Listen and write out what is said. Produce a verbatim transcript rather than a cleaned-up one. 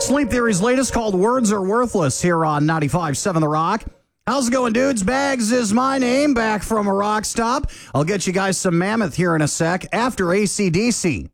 Sleep Theory's latest, called Words Are Worthless, here on ninety-five point seven The Rock. How's it going, dudes? Bags is my name, back from a rock stop. I'll get you guys some Mammoth here in a sec after A C D C.